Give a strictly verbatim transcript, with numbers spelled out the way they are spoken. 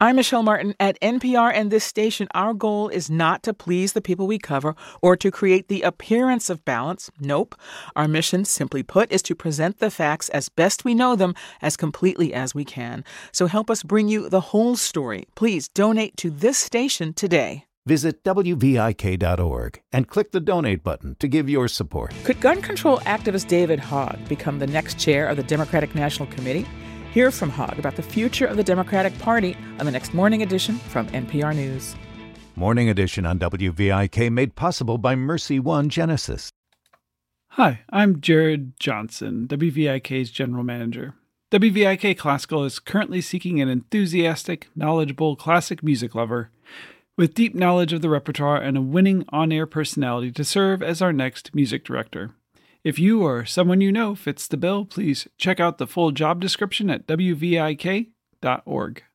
I'm Michelle Martin at N P R and this station. Our goal is not to please the people we cover or to create the appearance of balance. Nope. Our mission, simply put, is to present the facts as best we know them as completely as we can. So help us bring you the whole story. Please donate to this station today. Visit W V I K dot org and click the donate button to give your support. Could gun control activist David Hogg become the next chair of the Democratic National Committee? Hear from Hogg about the future of the Democratic Party on the next Morning Edition from N P R News. Morning Edition on W V I K made possible by Mercy One Genesis. Hi, I'm Jared Johnson, W V I K's General Manager. W V I K Classical is currently seeking an enthusiastic, knowledgeable classic music lover with deep knowledge of the repertoire and a winning on-air personality to serve as our next music director. If you or someone you know fits the bill, please check out the full job description at W V I K dot org.